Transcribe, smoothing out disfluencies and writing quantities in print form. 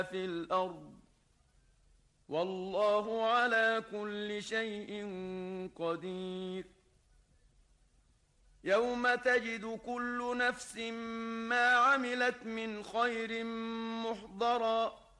في الأرض والله على كل شيء قدير. يوم تجد كل نفس ما عملت من خير محضرا